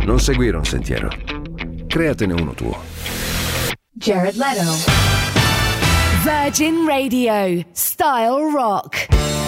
Non seguire un sentiero. Createne uno tuo. Jared Leto. Virgin Radio. Style Rock.